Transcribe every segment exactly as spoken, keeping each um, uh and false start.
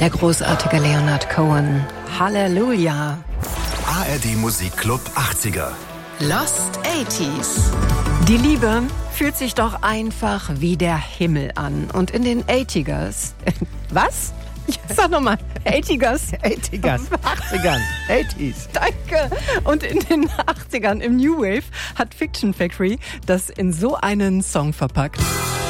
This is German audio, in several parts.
Der großartige Leonard Cohen. Halleluja. A R D Musikclub achtziger. Lost achtziger. Die Liebe fühlt sich doch einfach wie der Himmel an. Und in den achtzigers... Was? Sag nochmal. achtzigers? achtzigers. achtzigern. achtziger. Danke. Und in den achtzigern im New Wave hat Fiction Factory das in so einen Song verpackt.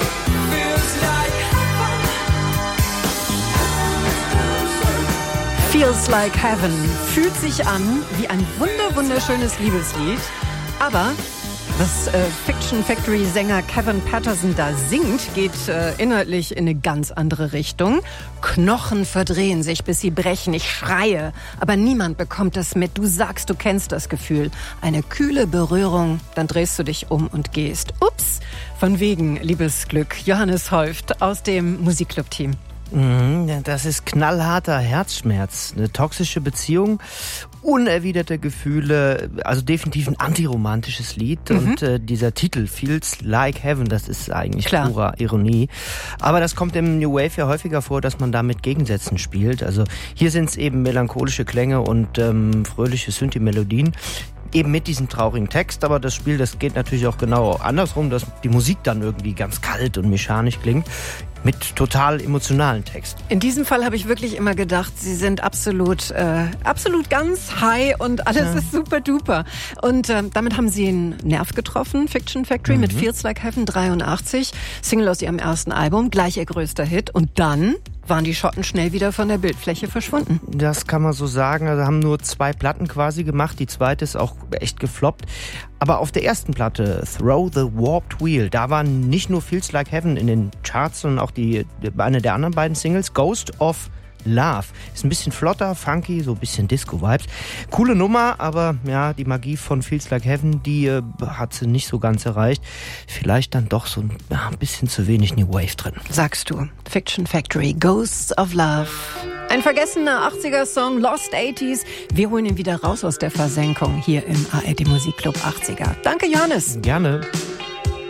Feels Like Heaven fühlt sich an wie ein wunder wunderschönes Liebeslied, aber was äh, Fiction Factory Sänger Kevin Patterson da singt, geht äh, inhaltlich in eine ganz andere Richtung. Knochen verdrehen sich, bis sie brechen. Ich schreie, aber niemand bekommt das mit. Du sagst, du kennst das Gefühl. Eine kühle Berührung, dann drehst du dich um und gehst. Ups, von wegen Liebesglück. Johannes Häuft aus dem Musikclub-Team. Das ist knallharter Herzschmerz, eine toxische Beziehung, unerwiderte Gefühle, also definitiv ein antiromantisches Lied. Mhm. Und äh, dieser Titel, Feels Like Heaven, das ist eigentlich Klar. pure Ironie. Aber das kommt im New Wave ja häufiger vor, dass man da mit Gegensätzen spielt. Also hier sind es eben melancholische Klänge und ähm, fröhliche Synthi-Melodien. Eben mit diesem traurigen Text, aber das Spiel, das geht natürlich auch genau andersrum, dass die Musik dann irgendwie ganz kalt und mechanisch klingt. Mit total emotionalen Text. In diesem Fall habe ich wirklich immer gedacht, sie sind absolut, äh, absolut ganz high und alles ja. ist super duper. Und äh, damit haben sie einen Nerv getroffen, Fiction Factory, mhm. mit Feels Like Heaven dreiundachtzig, Single aus ihrem ersten Album, gleich ihr größter Hit. Und dann waren die Schotten schnell wieder von der Bildfläche verschwunden. Das kann man so sagen. Also haben nur zwei Platten quasi gemacht. Die zweite ist auch echt gefloppt. Aber auf der ersten Platte, Throw the Warped Wheel, da waren nicht nur Feels Like Heaven in den Charts, sondern auch die, eine der anderen beiden Singles, Ghost of Love. Ist ein bisschen flotter, funky, so ein bisschen Disco-Vibes. Coole Nummer, aber ja, die Magie von Feels Like Heaven, die äh, hat sie nicht so ganz erreicht. Vielleicht dann doch so ein, ja, ein bisschen zu wenig New Wave drin. Sagst du. Fiction Factory, Ghosts of Love. Ein vergessener achtziger-Song, Lost achtziger. Wir holen ihn wieder raus aus der Versenkung hier im A R D Musikclub achtziger. Danke, Johannes. Gerne.